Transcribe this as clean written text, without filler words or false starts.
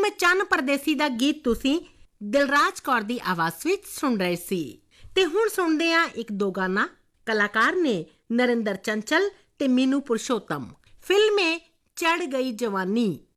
Film चन्न परदेसी ਦਾ ਗੀਤ ਤੁਸੀਂ ਦਿਲਰਾਜ ਕੌਰ ਦੀ ਆਵਾਜ਼ ਵਿੱਚ ਸੁਣ ਰਹੇ ਸੀ ਤੇ ਹੁਣ ਸੁਣਦੇ ਆ ਇੱਕ ਦੋ ਗਾਣਾ। ਕਲਾਕਾਰ ਨੇ ਨਰਿੰਦਰ ਚੰਚਲ ਤੇ ਮੀਨੂ ਪੁਰਸ਼ੋਤਮ। ਫਿਲਮ ਹੈ ਚੜ ਗਈ ਜਵਾਨੀ।